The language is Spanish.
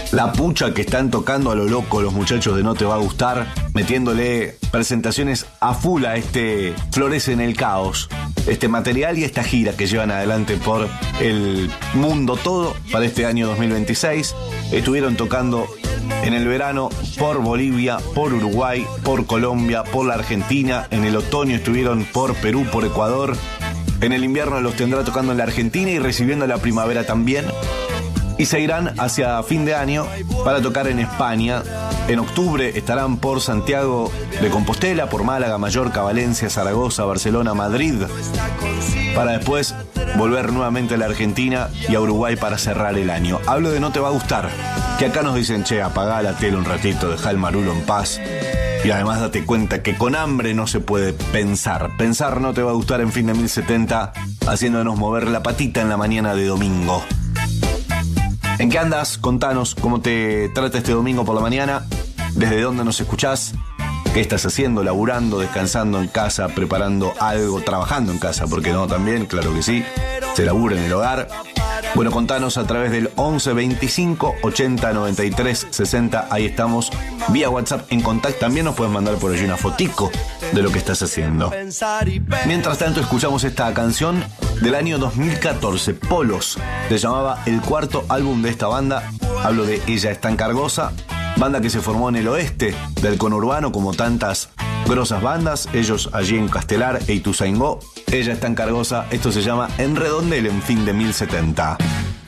La pucha que están tocando a lo loco los muchachos de No Te Va a Gustar, metiéndole presentaciones a full a este Florece en el Caos, este material y esta gira que llevan adelante por el mundo todo para este año 2026. Estuvieron tocando en el verano por Bolivia, por Uruguay, por Colombia, por la Argentina. En el otoño estuvieron por Perú, por Ecuador. En el invierno los tendrá tocando en la Argentina y recibiendo la primavera también. Y se irán hacia fin de año para tocar en España. En octubre estarán por Santiago de Compostela, por Málaga, Mallorca, Valencia, Zaragoza, Barcelona, Madrid, para después volver nuevamente a la Argentina y a Uruguay para cerrar el año. Hablo de No Te Va a Gustar, que acá nos dicen, che, apagá la tele un ratito, dejá el marulo en paz. Y además date cuenta que con hambre no se puede pensar. Pensar No Te Va a Gustar en fin de 1070, haciéndonos mover la patita en la mañana de domingo. ¿En qué andas? Contanos cómo te trata este domingo por la mañana. ¿Desde dónde nos escuchás? ¿Qué estás haciendo? ¿Laburando? ¿Descansando en casa? ¿Preparando algo? ¿Trabajando en casa? ¿Por qué no? También, claro que sí. ¿Se labura en el hogar? Bueno, contanos a través del 11 25 80 93 60. Ahí estamos, vía WhatsApp en contacto. También nos puedes mandar por allí una fotico de lo que estás haciendo. Mientras tanto, escuchamos esta canción del año 2014, Polos. Se llamaba el cuarto álbum de esta banda. Hablo de Ella es tan cargosa, banda que se formó en el oeste del conurbano, como tantas grosas bandas. Ellos allí en Castelar e Ituzaingó. Ella es tan cargosa. Esto se llama En Redondel en fin de 1070.